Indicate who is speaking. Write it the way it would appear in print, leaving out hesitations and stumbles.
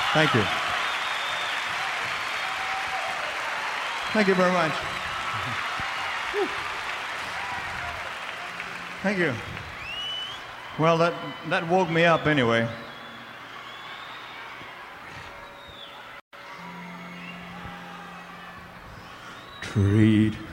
Speaker 1: Thank you. Thank you very much. Thank you. Well, that woke me up anyway. Treat